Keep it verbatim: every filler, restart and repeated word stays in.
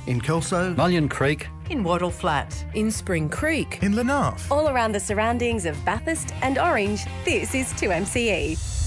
in Kelso, Mullion Creek, in Wattle Flat, in Spring Creek, in Lenarth. All around the surroundings of Bathurst and Orange, this is two M C E.